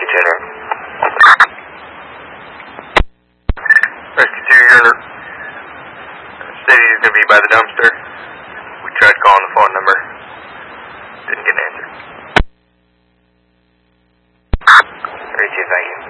General. Rescue 2, you're stating he's going to be by the dumpster. We tried calling the phone number. Didn't get an answer. 32, thank you.